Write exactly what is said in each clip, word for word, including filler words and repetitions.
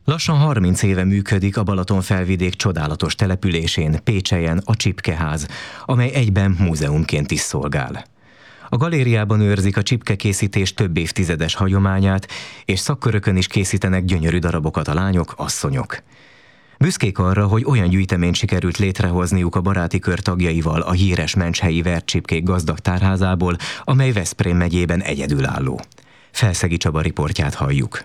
Lassan harminc éve működik a Balatonfelvidék csodálatos településén, Pécselyen a Csipkeház, amely egyben múzeumként is szolgál. A galériában őrzik a csipkekészítés több évtizedes hagyományát, és szakkörökön is készítenek gyönyörű darabokat a lányok, asszonyok. Büszkék arra, hogy olyan gyűjteményt sikerült létrehozniuk a baráti kör tagjaival a híres mencshelyi vercsipkék gazdag tárházából, amely Veszprém megyében egyedülálló. Felszegi Csaba riportját halljuk.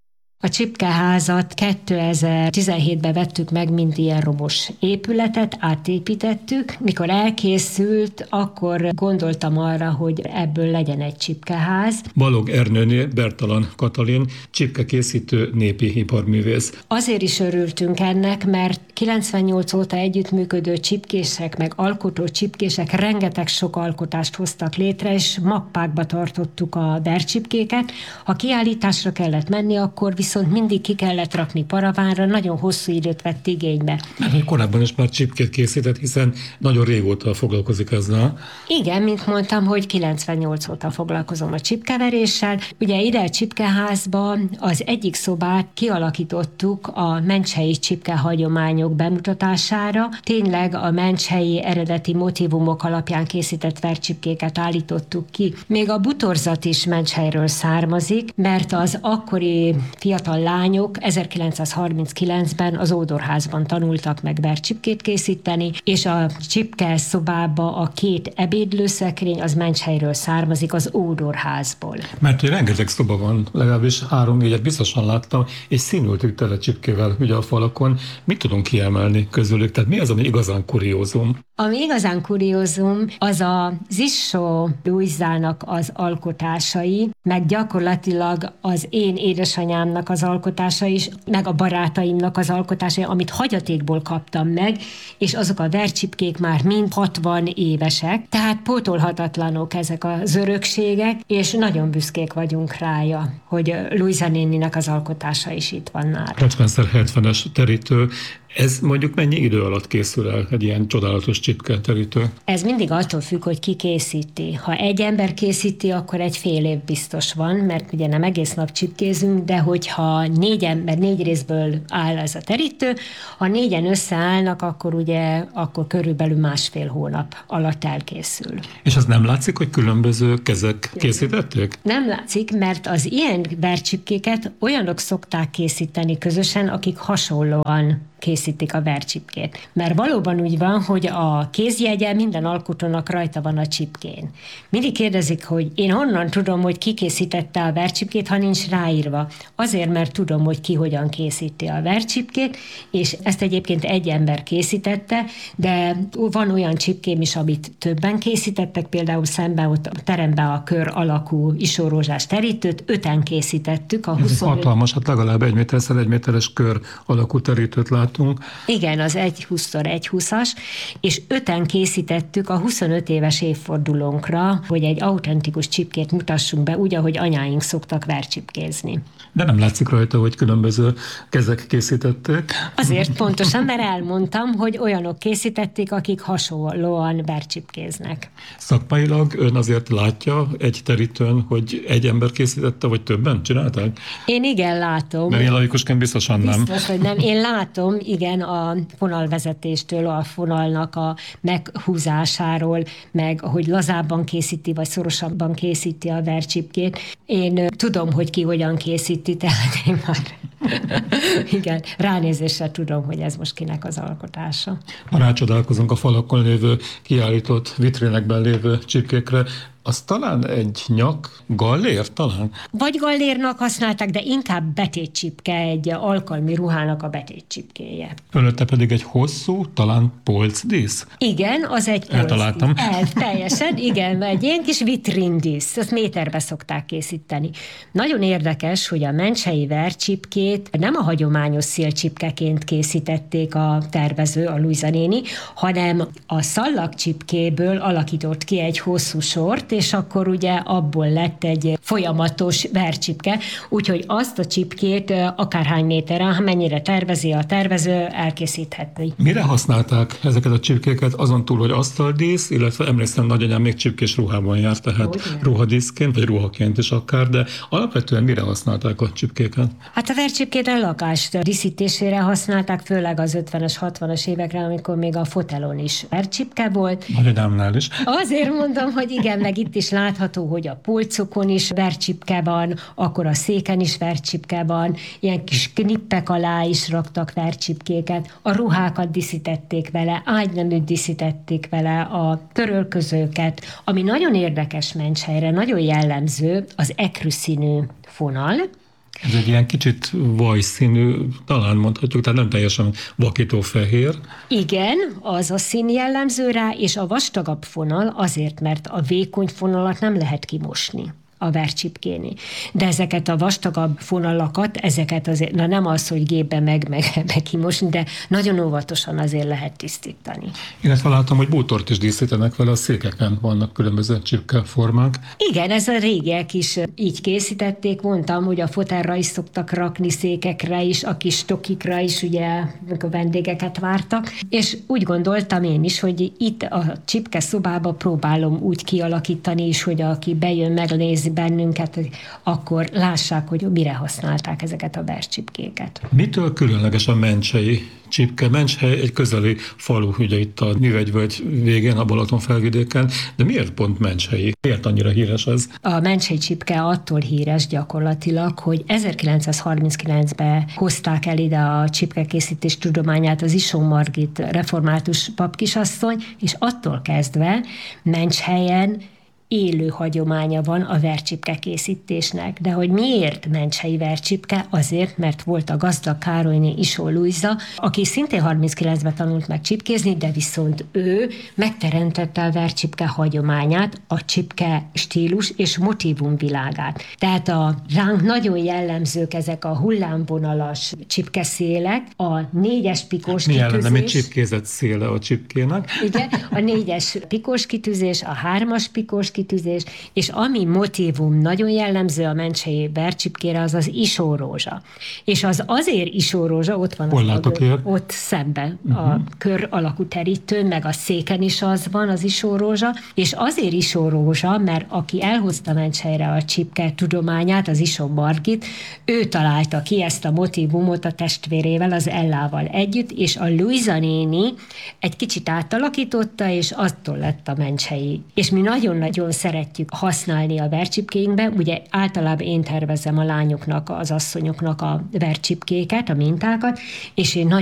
A Csipkeházat kétezer-tizenhétben vettük meg, mint ilyen romos épületet, átépítettük. Mikor elkészült, akkor gondoltam arra, hogy ebből legyen egy csipkeház. Balog Ernőné Bertalan Katalin, csipkekészítő népi iparművész. Azért is örültünk ennek, mert kilencvennyolc óta együttműködő csipkések, meg alkotó csipkések rengeteg sok alkotást hoztak létre, és mappákba tartottuk a vercsipkéket. Ha kiállításra kellett menni, akkor viszont mindig ki kellett rakni paravánra, nagyon hosszú időt vett igénybe. Mert korábban is már csipkét készített, hiszen nagyon régóta foglalkozik ezzel. Igen, mint mondtam, hogy kilencvennyolc óta foglalkozom a csipkeveréssel. Ugye ide a Csipkeházba az egyik szobát kialakítottuk a mencshelyi csipke hagyományok bemutatására. Tényleg a mencshelyi eredeti motívumok alapján készített vercsipkéket állítottuk ki. Még a butorzat is Menchelyről származik, mert az akkori fiatal lányok ezerkilencszázharminckilencben az Ódorházban tanultak meg vercsipkét készíteni, és a csipke szobába a két ebédlőszekrény az Menchelyről származik, az Ódorházból. Mert hogy rengeteg szoba van, legalábbis három-négyet biztosan láttam, és színültük tele csipkével ugye a falakon. Mit tudunk kiemelni közülük? Tehát mi az, ami igazán kuriózum? Ami igazán kuriózum, az a Zissó Lujzának az alkotásai, meg gyakorlatilag az én édesanyámnak az alkotása is, meg a barátaimnak az alkotásai, amit hagyatékból kaptam meg, és azok a vercsipkék már mind hatvan évesek, tehát pótolhatatlanok ezek az örökségek, és nagyon büszkék vagyunk rája, hogy Lujza néninek az alkotása is itt van nála. hetven hetvenes terítő. Ez mondjuk mennyi idő alatt készül el egy ilyen csodálatos csipketerítő? Ez mindig attól függ, hogy ki készíti. Ha egy ember készíti, akkor egy fél év biztos van, mert ugye nem egész nap csipkézünk, de hogyha négy ember, négy részből áll ez a terítő, ha négyen összeállnak, akkor ugye akkor körülbelül másfél hónap alatt elkészül. És az nem látszik, hogy különböző kezek készítették? Nem látszik, mert az ilyen vercsipkéket olyanok szokták készíteni közösen, akik hasonlóan készítik a vercsipkét. Mert valóban úgy van, hogy a kézjegye minden alkotónak rajta van a csipkén. Mindig kérdezik, hogy én honnan tudom, hogy ki készítette a vercsipkét, ha nincs ráírva. Azért, mert tudom, hogy ki hogyan készíti a vercsipkét, és ezt egyébként egy ember készítette, de van olyan csipkém is, amit többen készítettek, például szemben ott a teremben a kör alakú isorózsás terítőt, öten készítettük. A Ez huszonöt... hatalmas, hát legalább egy méterszer egy méteres kör alakú terítőt lát. Igen, az egy húszszor egy húszas, és öten készítettük a huszonöt éves évfordulónkra, hogy egy autentikus csipkét mutassunk be, úgy, ahogy anyáink szoktak vercsipkézni. De nem látszik rajta, hogy különböző kezek készítették. Azért pontosan, mert elmondtam, hogy olyanok készítették, akik hasonlóan vercsipkéznek. Szakmailag ön azért látja egy terítőn, hogy egy ember készítette, vagy többen csinálták? Én igen látom. Mert én laikusként biztosan nem. Biztos, hogy nem. Én látom, igen, a fonalvezetéstől, a fonalnak a meghúzásáról, meg hogy lazábban készíti, vagy szorosabban készíti a vercsipkét. Én tudom, hogy ki hogyan készíti, tehát én már igen, ránézésre tudom, hogy ez most kinek az alkotása. Ha rácsodálkozunk a falakon lévő, kiállított vitrinekben lévő csipkékre, az talán egy nyak, gallér talán? Vagy gallérnak használták, de inkább betétcsipke, egy alkalmi ruhának a betétcsipkéje. Fölötte pedig egy hosszú, talán polcdísz? Igen, az egy polcdísz. Eltaláltam. El, teljesen, igen, egy ilyen kis vitrindísz, azt méterbe szokták készíteni. Nagyon érdekes, hogy a mencshelyi vercsipkét nem a hagyományos szélcsipkeként készítették a tervező, a Lujza néni, hanem a szallagcsipkéből alakított ki egy hosszú sort, és akkor ugye abból lett egy folyamatos vercsipke, úgyhogy azt a csipkét akárhány méterre, ha mennyire tervezi a tervező, elkészíthetni. Mire használták ezeket a csipkéket, azon túl, hogy asztaldísz, illetve emlékszem, nagyanyám még csipkés ruhában járt, tehát Ugye? ruhadíszként, vagy ruhaként is akár, de alapvetően mire használták a csipkéket? Hát a vercsipkét a lakást díszítésére használták, főleg az ötvenes, hatvanas évekre, amikor még a fotelon is vercsipke volt. Nagyanyámnál is. Azért mondom, hogy igen, meg itt is látható, hogy a polcokon is vercsipke van, akkor a széken is vercsipke van, ilyen kis knippek alá is raktak vercsipkéket, a ruhákat díszítették vele, ágyneműt díszítették vele, a törölközőket, ami nagyon érdekes Mencshelyre, nagyon jellemző, az ekrű színű fonal. Ez egy ilyen kicsit vajszínű, talán mondhatjuk, tehát nem teljesen vakító fehér. Igen, az a szín jellemző rá, és a vastagabb fonal azért, mert a vékony fonalat nem lehet kimosni a vercsipkéni. De ezeket a vastagabb fonalakat, ezeket azért, na nem az, hogy gépbe meg, meg, meg kimosni, de nagyon óvatosan azért lehet tisztítani. Illetve látom, hogy bútort is díszítenek vele, a székeken vannak különböző csipkeformák. Igen, ez a régiek is így készítették, mondtam, hogy a fotelra is szoktak rakni, székekre is, a kis tokikra is, ugye, a vendégeket vártak, és úgy gondoltam én is, hogy itt a csipke szobába próbálom úgy kialakítani is, hogy aki bejön, megnézi bennünket, akkor lássák, hogy mire használták ezeket a vercsipkéket. Mitől különleges a mencsei csipke? Mencshely egy közeli falu, ugye itt a Nyíregyvölgy végén, a Balaton felvidéken, de miért pont mencshelyi? Miért annyira híres ez? A mencsei csipke attól híres gyakorlatilag, hogy ezerkilencszázharminckilencben hozták el ide a csipkekészítés tudományát az Ison Margit református papkisasszony, és attól kezdve Mencshelyen élő hagyománya van a vercsipke készítésnek. De hogy miért mencshelyi vercsipke? Azért, mert volt a gazdag Károlyné Isó Lujza, aki szintén harminckilencben tanult meg csipkézni, de viszont ő megteremtette a vercsipke hagyományát, a csipke stílus és motívum világát. Tehát a ránk nagyon jellemzők ezek a hullámvonalas csipkeszélek, a négyes pikós Mi kitűzés. ellene, egy csipkézett széle a csipkének? Igen, a négyes pikós kitűzés, a hármas pikós kitűzés, és ami motívum nagyon jellemző a mencshelyi vercsipkére, az az isórózsa. És az azért isórózsa, ott van Hol az látok a, ilyet? ott szemben Uh-huh. a kör alakú terítőn, meg a széken is az van, az isórózsa, és azért isórózsa, mert aki elhozta Mencshelyre a csipke tudományát, az Ison Margit, ő találta ki ezt a motívumot a testvérével, az Ellával együtt, és a Lujza néni egy kicsit átalakította, és attól lett a mencshelyi. És mi nagyon-nagyon szeretjük használni a vercsipkéinkbe, ugye általában én tervezem a lányoknak, az asszonyoknak a vercsipkéket, a mintákat, és én nagyon